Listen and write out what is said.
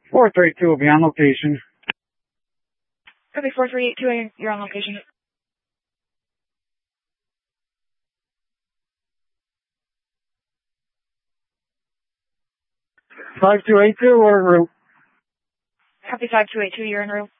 432 will be on location. Copy 4382, you're on location. 5282, we're en route. Copy 5282, you're en route.